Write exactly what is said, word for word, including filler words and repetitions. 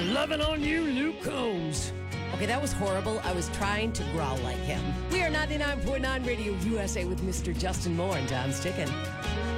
Loving on you, Luke Combs. Okay, that was horrible. I was trying to growl like him. We are ninety-nine point nine Radio U S A with Mister Justin Moore and Tom's Chicken.